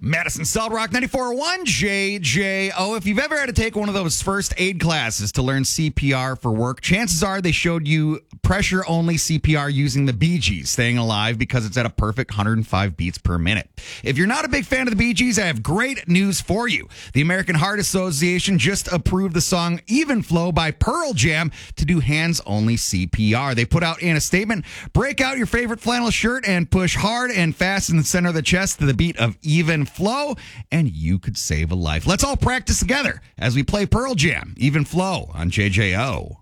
Madison Solid Rock 94.1 JJO. If you've ever had to take one of those first aid classes to learn CPR for work, chances are they showed you pressure-only CPR using the Bee Gees, Staying Alive, because it's at a perfect 105 beats per minute. If you're not a big fan of the Bee Gees, I have great news for you. The American Heart Association just approved the song Even Flow by Pearl Jam to do hands-only CPR. They put out in a statement, break out your favorite flannel shirt and push hard and fast in the center of the chest to the beat of Even Flow, and you could save a life. Let's all practice together as we play Pearl Jam, Even Flow on JJO.